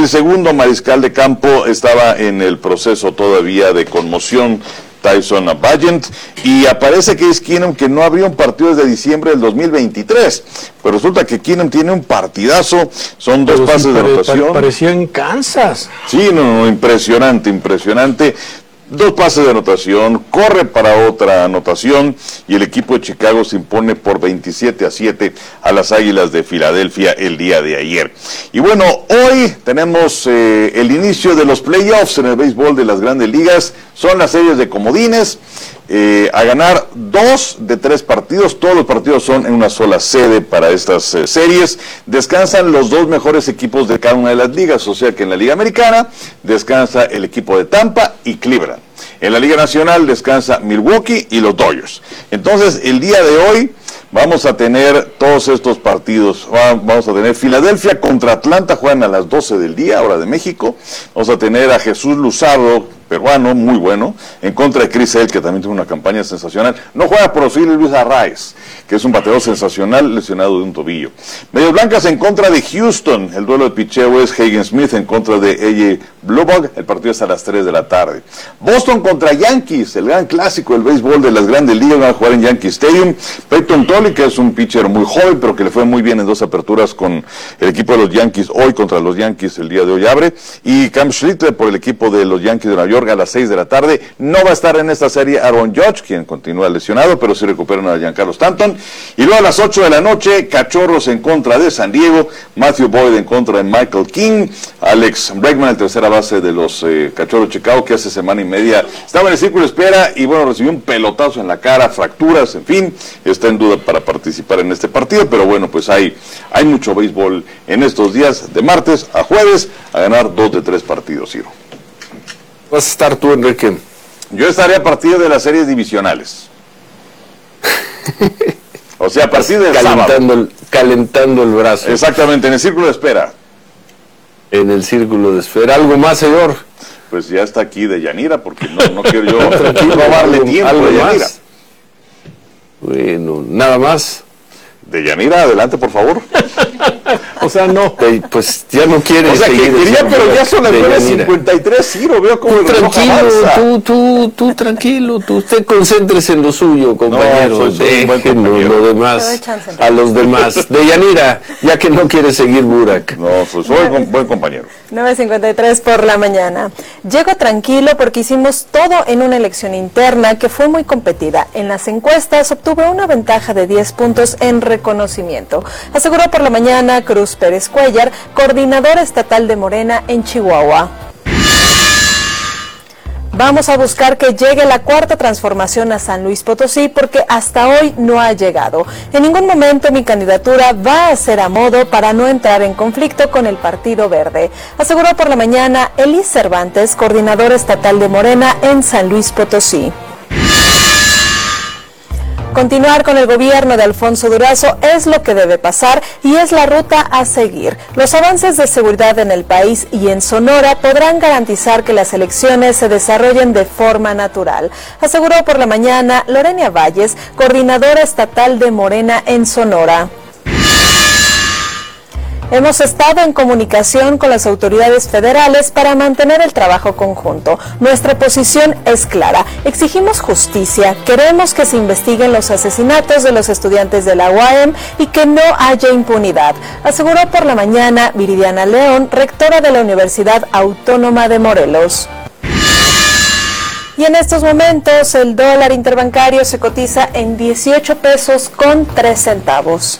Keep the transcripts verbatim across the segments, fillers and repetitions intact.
el segundo mariscal de campo estaba en el proceso todavía de conmoción, Tyson Bagent, y aparece Case Keenum, que no abrió un partido desde diciembre del dos mil veintitrés, pero resulta que Keenum tiene un partidazo, son dos pero pases sí, de anotación. Pare, parecía en Kansas. Sí, no, no, impresionante, impresionante. Dos pases de anotación, corre para otra anotación y el equipo de Chicago se impone por veintisiete a siete a las Águilas de Filadelfia el día de ayer. Y bueno, hoy tenemos eh, el inicio de los playoffs en el béisbol de las Grandes Ligas. Son las series de comodines. Eh, a ganar dos de tres partidos, todos los partidos son en una sola sede para estas eh, series. Descansan los dos mejores equipos de cada una de las ligas, o sea que en la Liga Americana descansa el equipo de Tampa y Cleveland. En la Liga Nacional descansa Milwaukee y los Dodgers. Entonces el día de hoy vamos a tener todos estos partidos. Vamos a tener Filadelfia contra Atlanta, juegan a las doce del día, hora de México. Vamos a tener a Jesús Luzardo, peruano, muy bueno, en contra de Chris Sale, que también tuvo una campaña sensacional. No juega por auxilio Luis Arraez, que es un bateador sensacional, lesionado de un tobillo. Medias Blancas en contra de Houston. El duelo de picheo es Hagen Smith en contra de A J Blubog. El partido es a las tres de la tarde. Boston contra Yankees, el gran clásico del béisbol de las Grandes Ligas. Van a jugar en Yankee Stadium. Peyton Tolly, que es un pitcher muy joven, pero que le fue muy bien en dos aperturas con el equipo de los Yankees. Hoy contra los Yankees, el día de hoy abre. Y Cam Schlitter por el equipo de los Yankees de Nueva York a las seis de la tarde. No va a estar en esta serie Aaron Judge, quien continúa lesionado, pero sí recuperan a Giancarlo Stanton. Y luego a las ocho de la noche, Cachorros en contra de San Diego, Matthew Boyd en contra de Michael King, Alex Bregman, el tercera base de los eh, Cachorros de Chicago, que hace semana y media estaba en el círculo de espera y bueno, recibió un pelotazo en la cara, fracturas, en fin, está en duda para participar en este partido, pero bueno, pues hay, hay mucho béisbol en estos días, de martes a jueves, a ganar dos de tres partidos, Ciro. ¿Vas a estar tú, Enrique? Yo estaré a partir de las series divisionales. O sea, a partir del calentando el, calentando el brazo. Exactamente, en el círculo de espera. En el círculo de espera. ¿Algo más, señor? Pues ya está aquí de Yanira, porque no, no quiero yo robarle tiempo ¿algo de Yanira. Más? Bueno, nada más. De Yanira, adelante, por favor. O sea, no. Eh, pues ya no quiere. O sea, que quería, pero ya son las nueve cincuenta y tres, Ciro, veo como el reloj avanza. Tú, tú, tú, tranquilo, tú, usted concéntrese en lo suyo, compañero. No, soy, soy un buen compañero. Lo demás, a los demás. De Yanira, ya que no quiere seguir Burak. No, pues soy un buen compañero. nueve cincuenta y tres por la mañana. Llego tranquilo porque hicimos todo en una elección interna que fue muy competida. En las encuestas obtuve una ventaja de diez puntos en reconocimiento. Aseguró por la mañana Cruz Pérez Cuellar, coordinador estatal de Morena en Chihuahua. Vamos a buscar que llegue la cuarta transformación a San Luis Potosí porque hasta hoy no ha llegado. En ningún momento mi candidatura va a ser a modo para no entrar en conflicto con el Partido Verde. Aseguró por la mañana Elis Cervantes, coordinador estatal de Morena en San Luis Potosí. Continuar con el gobierno de Alfonso Durazo es lo que debe pasar y es la ruta a seguir. Los avances de seguridad en el país y en Sonora podrán garantizar que las elecciones se desarrollen de forma natural, aseguró por la mañana Lorena Valles, coordinadora estatal de Morena en Sonora. Hemos estado en comunicación con las autoridades federales para mantener el trabajo conjunto. Nuestra posición es clara. Exigimos justicia, queremos que se investiguen los asesinatos de los estudiantes de la U A M y que no haya impunidad, aseguró por la mañana Viridiana León, rectora de la Universidad Autónoma de Morelos. Y en estos momentos el dólar interbancario se cotiza en dieciocho pesos con tres centavos.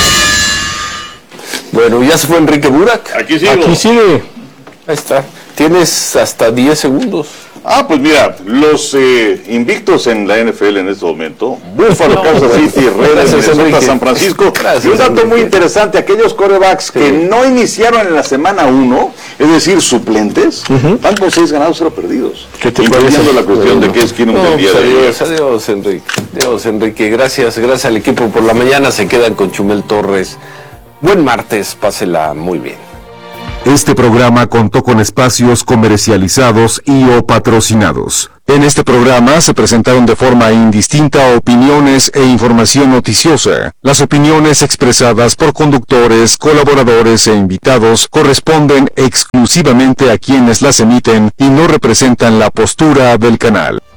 Bueno, ya se fue Enrique Burak. Aquí sigo. Aquí sigue. Ahí está. Tienes hasta diez segundos. Ah, pues mira, los eh, invictos en la N F L en este momento, Buffalo, no, Kansas City, Raiders, Minnesota, San Francisco. Gracias, y un dato Enrique. Muy interesante, aquellos quarterbacks sí. que no iniciaron en la semana uno, es decir, suplentes, uh-huh. van con seis ganados, cero perdidos. ¿Qué te Incluyendo la cuestión bueno. de que es quien no, un día pues de adiós, adiós, Enrique. Adiós, Enrique. Gracias, gracias al equipo por la mañana. Se quedan con Chumel Torres. Buen martes, pásela muy bien. Este programa contó con espacios comercializados y o patrocinados. En este programa se presentaron de forma indistinta opiniones e información noticiosa. Las opiniones expresadas por conductores, colaboradores e invitados corresponden exclusivamente a quienes las emiten y no representan la postura del canal.